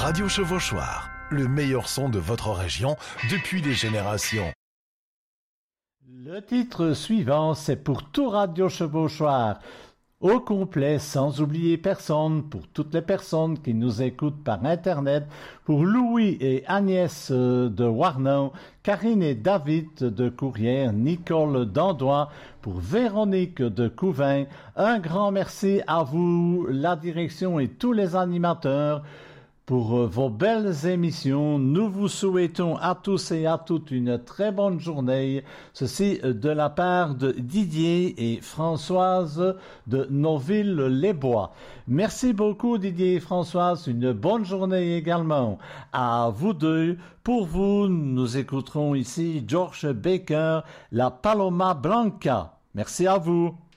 Radio Chevauchoir, le meilleur son de votre région depuis des générations. Le titre suivant, c'est pour tout Radio Chevauchoir, au complet, sans oublier personne, pour toutes les personnes qui nous écoutent par Internet, pour Louis et Agnès de Warnon, Karine et David de Courrières, Nicole d'Andoin, pour Véronique de Couvain. Un grand merci à vous, la direction et tous les animateurs, pour vos belles émissions. Nous vous souhaitons à tous et à toutes une très bonne journée. Ceci de la part de Didier et Françoise de Noville-les-Bois. Merci beaucoup Didier et Françoise. Une bonne journée également à vous deux. Pour vous, nous écouterons ici George Baker, la Paloma Blanca. Merci à vous.